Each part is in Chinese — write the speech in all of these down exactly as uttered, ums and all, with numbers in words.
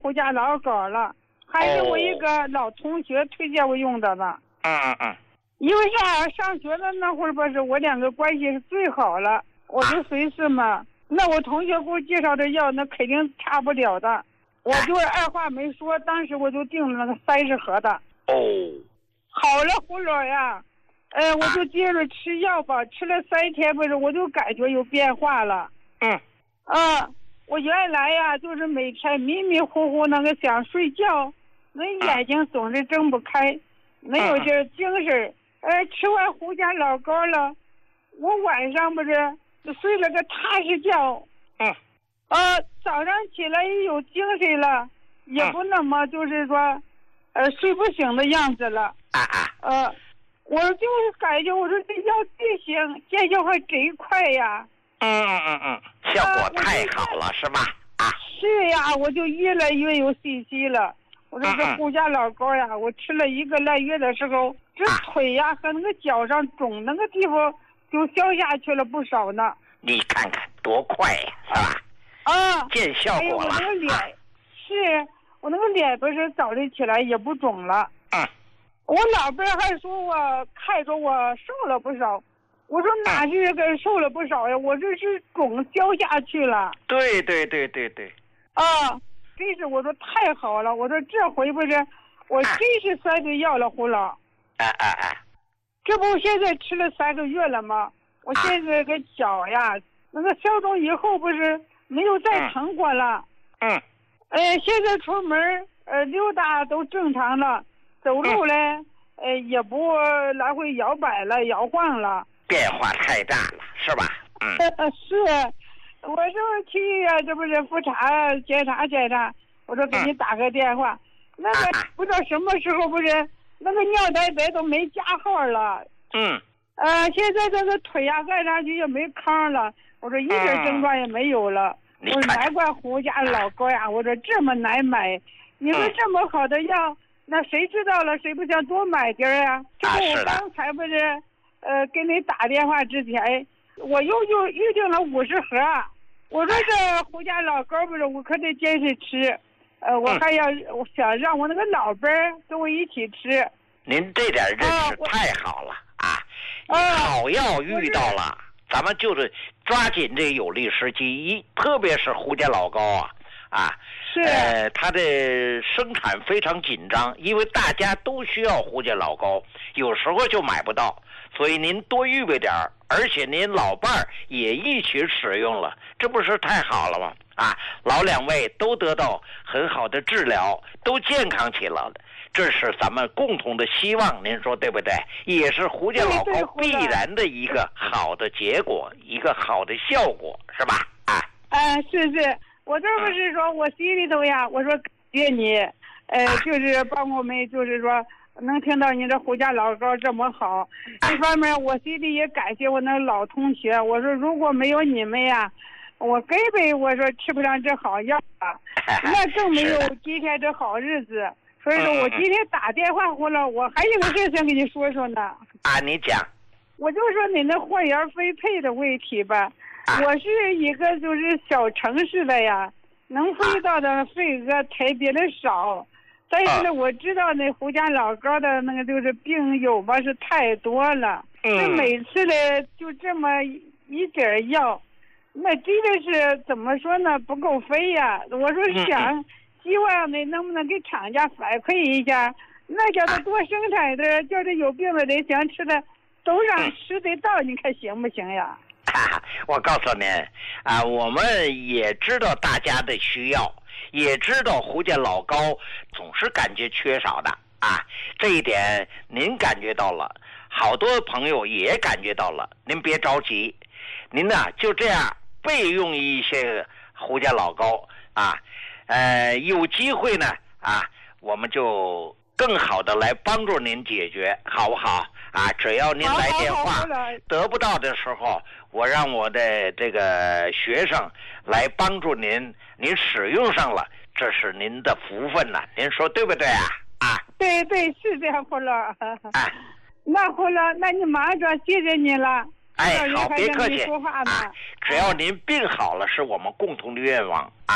胡家老狗了，还是我一个老同学推荐我用的呢。 嗯嗯嗯。 因为啥？上学的那会儿不是我两个关系是最好了，我就随是嘛。那我同学给我介绍的药，那肯定差不了的。我就是二话没说，当时我就订了那个三十盒的。 哦。 好了，胡老呀，呃，我就接着吃药吧，吃了三天不是，我就感觉有变化了。 嗯。 啊，我原来呀，就是每天迷迷糊糊那个想睡觉，那眼睛总是睁不开，没有这精神。呃，吃完胡家老膏了，我晚上不是就睡了个踏实觉。 嗯。 呃，早上起来也有精神了，也不那么就是说，呃，睡不醒的样子了。 啊啊。 呃，我就是感觉我说这药对行，见效还贼快呀。 嗯嗯嗯嗯，效果太好了，是吧？啊。 是呀，我就越来越有信心了。我说这胡家老膏呀，我吃了一个来月的时候，这腿呀和那个脚上肿那个地方就消下去了不少呢。 你看看多快呀，是吧？ 啊， 见效果了。 哎、我那个脸、啊、是我那个脸不是早晨起来也不肿了。 嗯。 我老伴还说我看着我瘦了不少，我说哪是个瘦了不少呀？我这是肿消下去了。 对对对对对。 啊。真是我说太好了，我说这回不是我真是三个药了，胡老。 啊啊啊！ 这不现在吃了三个月了吗？我现在个脚呀，那个消肿以后不是没有再疼过了。 嗯。 呃，现在出门呃溜达都正常了，走路嘞呃也不来回摇摆了摇晃了。 变化太大了，是吧？嗯。 是。我这不去呀、啊，这不是复查检查检查，我说给你打个电话。嗯、那个不知道什么时候不是那个尿袋袋都没加号了。 嗯。 呃，现在这个腿呀、啊、按上去也没糠了，我说一点症状也没有了。嗯、我说难怪胡家老膏呀，我说这么难买，你说这么好的药，嗯、那谁知道了谁不想多买点呀？这不我刚才不是呃给你打电话之前。我又又预定了五十盒，我说这胡家老膏不是，我可得坚持吃，呃，我还要我想让我那个老伴儿跟我一起吃。 您这点认识太好了啊！啊好药遇到了，咱们就是抓紧这有利时机，一特别是胡家老膏啊啊， 是呃，它的生产非常紧张，因为大家都需要胡家老膏，有时候就买不到。所以您多预备点儿，而且您老伴儿也一起使用了，这不是太好了吗？啊，老两位都得到很好的治疗，都健康起来了，这是咱们共同的希望，您说对不对？也是胡家老膏必然的一个好的结果，一个好的效果，是吧？啊， 啊，是是，我这不是说我心里头呀，我说感谢你，呃，就是帮我们，就是说。能听到你这胡家老膏这么好，一方面我心里也感谢我那老同学。我说如果没有你们呀，我根本我说吃不上这好药啊，那更没有今天这好日子。所以说我今天打电话回来，我还有个事想跟你说说呢。 啊，你讲。 我就说你那货源分配的问题吧，我是一个就是小城市的呀，能分到的份额特别的少。但是呢，我知道那胡家老膏的那个就是病友吧是太多了， 嗯， 这每次呢就这么一点药，那真的是怎么说呢不够分呀。我说想、嗯、希望呢能不能给厂家反馈一下，那叫他多生产的，叫这有病的人想吃的都让吃得到，你看行不行呀？ 啊、我告诉您啊，我们也知道大家的需要，也知道胡家老膏总是感觉缺少的啊，这一点您感觉到了，好多朋友也感觉到了，您别着急，您呢就这样备用一些胡家老膏啊，呃，有机会呢啊，我们就更好的来帮助您解决，好不好？啊，只要您来电话，得不到的时候，我让我的这个学生来帮助您，您使用上了，这是您的福分了，您说对不对啊？啊， 对对，是这样，胡老。 啊， 那胡老，那你马上谢谢你了。 哎，好，别客气啊。 只要您病好了，是我们共同的愿望啊。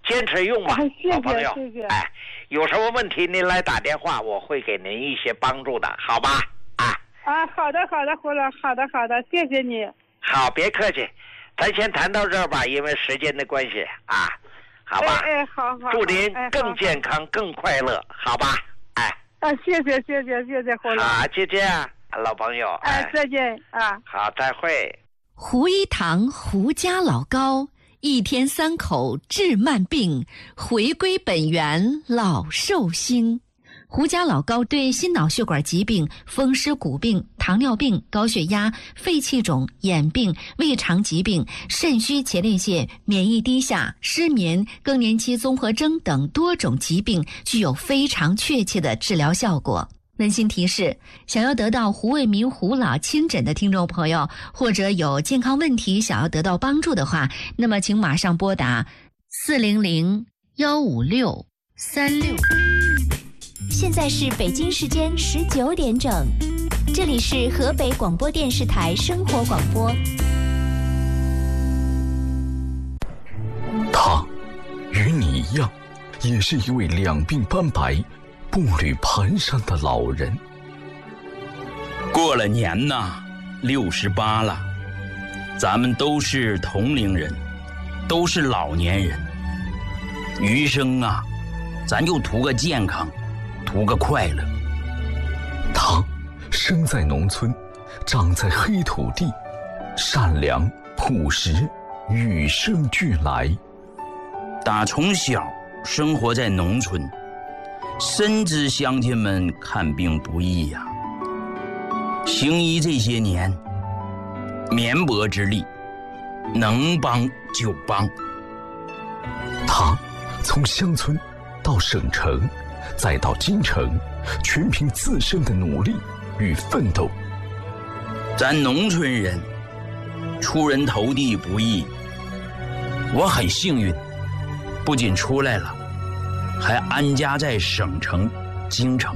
坚持用吧， 哎、谢谢好朋友。 谢谢。 哎，有什么问题您来打电话，我会给您一些帮助的，好吧？啊啊，好的好的，胡老，好的好的，谢谢你。 好，别客气，咱先谈到这儿吧，因为时间的关系啊，好吧？ 哎哎，好好。 祝您更健康、 哎、 更快乐，好吧？哎。 啊，谢谢谢谢谢谢胡老。 好，就这样，老朋友。 哎，再见啊。 好，再会。 胡一堂胡家老高，一天三口治慢病，回归本源老寿星。胡家老高对心脑血管疾病、风湿骨病、糖尿病、高血压、肺气肿、眼病、胃肠疾病、肾虚前列腺、免疫低下、失眠、更年期综合征等多种疾病具有非常确切的治疗效果。温馨提示：想要得到胡卫民胡老亲诊的听众朋友，或者有健康问题想要得到帮助的话，那么请马上拨打四零零幺五六三六。 现在是北京时间十九点整，这里是河北广播电视台生活广播。 他与你一样，也是一位两鬓斑白、步履蹒跚的老人。 过了年呐，六十八了，咱们都是同龄人，都是老年人。余生啊，咱就图个健康，图个快乐。 他生在农村，长在黑土地，善良朴实，与生俱来。 打从小生活在农村，深知乡亲们看病不易呀、啊。行医这些年，绵薄之力，能帮就帮。 他从乡村到省城，再到京城，全凭自身的努力与奋斗。 咱农村人出人头地不易，我很幸运，不仅出来了，还安家在省城京城。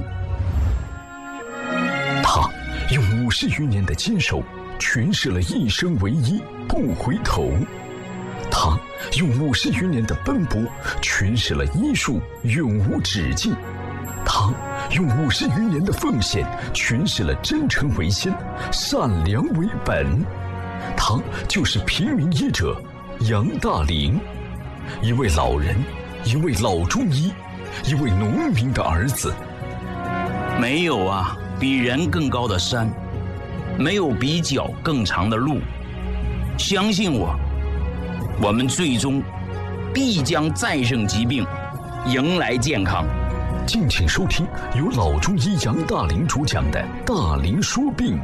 他用五十余年的坚守，诠释了一生为一，不回头。他用五十余年的奔波，诠释了医术永无止境。他用五十余年的奉献，诠释了真诚为先，善良为本。他就是平民医者杨大林，一位老人，一位老中医，一位农民的儿子。 没有啊比人更高的山，没有比脚更长的路。相信我，我们最终必将战胜疾病，迎来健康。 敬请收听由老中医杨大林主讲的《大林说病》。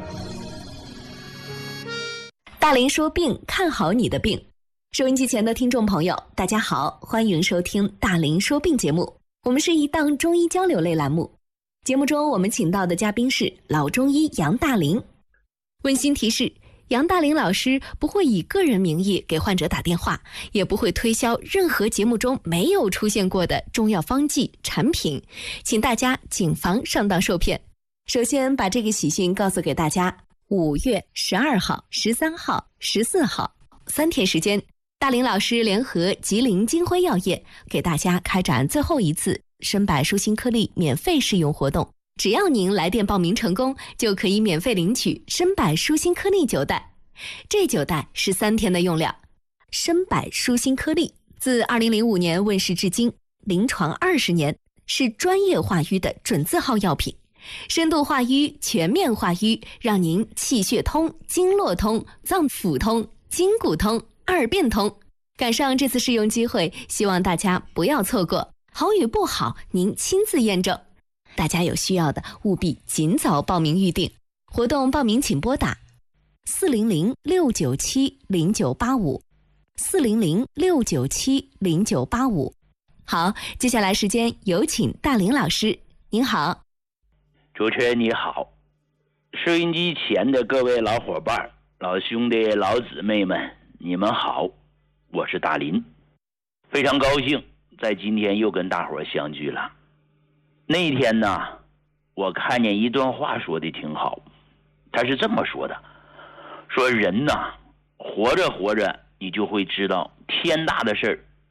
大林说病，看好你的病。收音机前的听众朋友，大家好，欢迎收听大林说病节目。我们是一档中医交流类栏目，节目中我们请到的嘉宾是老中医杨大林。温馨提示，杨大林老师不会以个人名义给患者打电话，也不会推销任何节目中没有出现过的中药方剂产品，请大家谨防上当受骗。首先把这个喜讯告诉给大家，五月十二号、十三号、十四号三天时间，大林老师联合吉林金辉药业给大家开展最后一次参柏舒心颗粒免费试用活动。只要您来电报名成功，就可以免费领取参柏舒心颗粒九袋。这九袋是三天的用量。参柏舒心颗粒自二零零五年问世至今，临床二十年，是专业化瘀的准字号药品。深度化瘀，全面化瘀，让您气血通、经络通、脏腑通、筋骨通、二便通。赶上这次试用机会，希望大家不要错过，好与不好您亲自验证。大家有需要的务必尽早报名预定，活动报名请拨打四零零六九七零九八五四零零六九七零九八五。好，接下来时间有请大林老师。您好。 主持人你好，收音机前的各位老伙伴、老兄弟、老姊妹们，你们好，我是大林，非常高兴在今天又跟大伙相聚了。那一天呢，我看见一段话说的挺好，他是这么说的，说人呐，活着活着你就会知道天大的事儿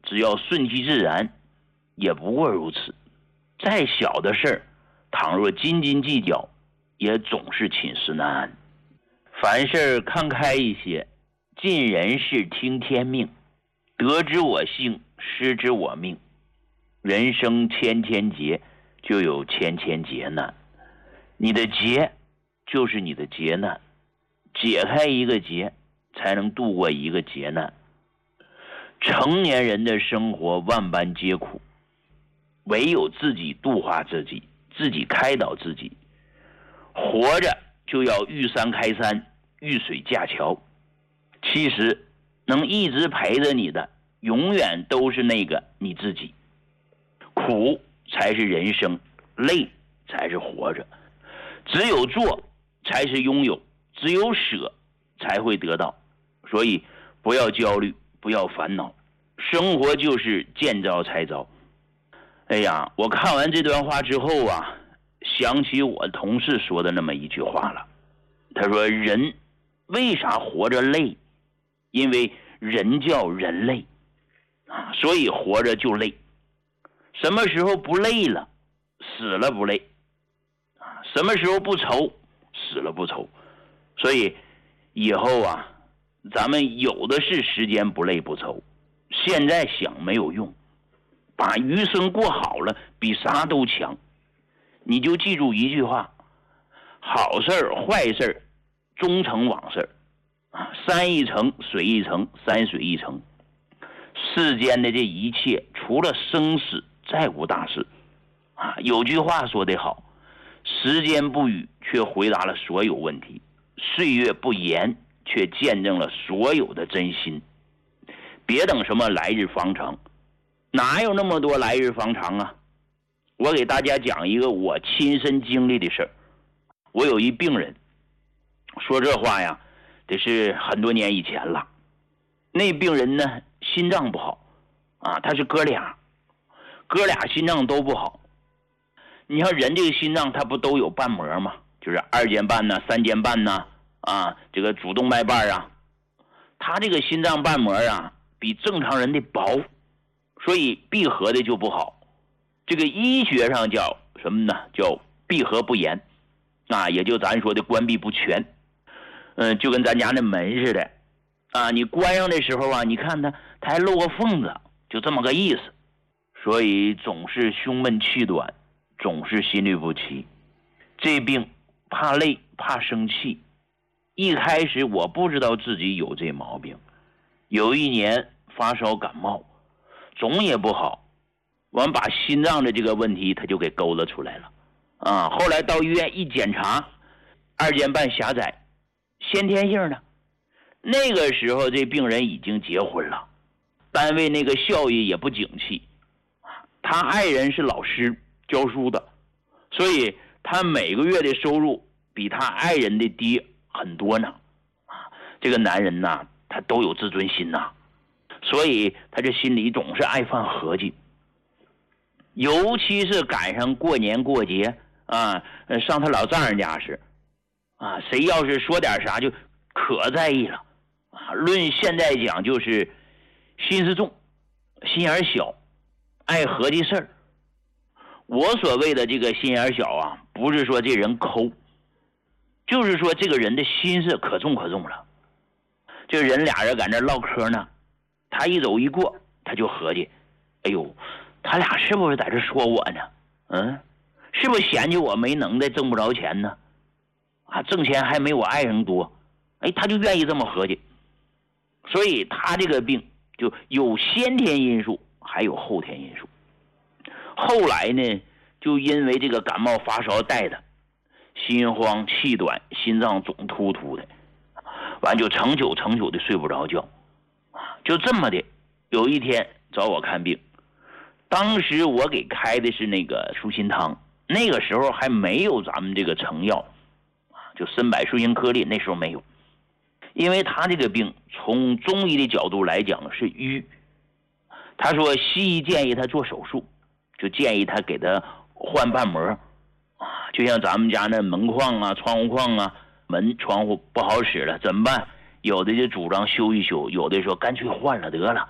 只要顺其自然，也不过如此。再小的事儿，倘若斤斤计较，也总是寝食难安。凡事看开一些，尽人事听天命，得之我幸，失之我命。人生千千劫，就有千千劫难。你的劫就是你的劫难，解开一个劫，才能度过一个劫难。成年人的生活万般皆苦，唯有自己度化自己，自己开导自己。活着就要遇山开山，遇水架桥。其实能一直陪着你的，永远都是那个你自己。苦才是人生，累才是活着。只有做才是拥有，只有舍才会得到。所以不要焦虑，不要烦恼，生活就是见招拆招。哎呀，我看完这段话之后啊，想起我同事说的那么一句话了。他说，人为啥活着累？因为人叫人累啊，所以活着就累。什么时候不累了？死了不累啊。什么时候不愁？死了不愁。所以以后啊，咱们有的是时间不累不愁。现在想没有用，把余生过好了，比啥都强。你就记住一句话：好事儿、坏事儿，终成往事啊。山一程，水一程，山水一程。世间的这一切，除了生死，再无大事啊。有句话说得好：时间不语，却回答了所有问题；岁月不言，却见证了所有的真心。别等什么来日方长，哪有那么多来日方长啊？我给大家讲一个我亲身经历的事儿。我有一病人，说这话呀，得是很多年以前了。那病人呢，心脏不好啊，他是哥俩，哥俩心脏都不好。你像人这个心脏，它不都有瓣膜吗？就是二尖瓣呐、三尖瓣呐，啊，这个主动脉瓣啊，他这个心脏瓣膜啊，比正常人的薄，所以闭合的就不好。这个医学上叫什么呢？叫闭合不严，啊，也就咱说的关闭不全。嗯，就跟咱家那门似的，啊，你关上的时候啊，你看它它还漏个缝子，就这么个意思。所以总是胸闷气短，总是心律不齐。这病怕累，怕生气。一开始我不知道自己有这毛病，有一年发烧感冒，总也不好，我们把心脏的这个问题他就给勾勒出来了啊。后来到医院一检查，二尖瓣狭窄，先天性的。那个时候这病人已经结婚了，单位那个效益也不景气，他爱人是老师教书的，所以他每个月的收入比他爱人的低很多呢。啊，这个男人呐，他都有自尊心呐，所以他这心里总是爱犯合计。尤其是赶上过年过节啊，上他老丈人家时啊，谁要是说点啥就可在意了啊。论现在讲，就是心思重，心眼小，爱合计事儿。我所谓的这个心眼小啊，不是说这人抠，就是说这个人的心思可重可重了。这人俩人在那唠嗑呢，他一走一过，他就合计，哎呦，他俩是不是在这说我呢？嗯，是不是嫌弃我没能耐，挣不着钱呢？啊，挣钱还没我爱人多，哎，他就愿意这么合计。所以他这个病就有先天因素，还有后天因素。后来呢，就因为这个感冒发烧带的，心慌气短，心脏总突突的，完就成宿成宿的睡不着觉，就这么的。有一天找我看病，当时我给开的是那个舒心汤，那个时候还没有咱们这个成药，就参柏舒心颗粒，那时候没有。因为他这个病从中医的角度来讲是瘀，他说西医建议他做手术，就建议他给他换瓣膜啊，就像咱们家那门框啊、窗户框啊、门窗户不好使了怎么办？有的就主张修一修，有的说干脆换了得了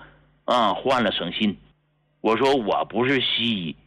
啊，换了省心。我说我不是西医，